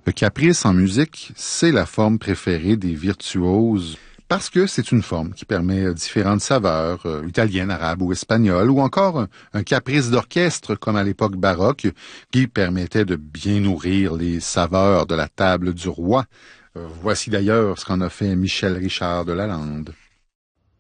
Le caprice en musique, c'est la forme préférée des virtuoses parce que c'est une forme qui permet différentes saveurs, italiennes, arabes ou espagnoles, ou encore un caprice d'orchestre comme à l'époque baroque qui permettait de bien nourrir les saveurs de la table du roi. Voici d'ailleurs ce qu'en a fait Michel Richard de Lalande.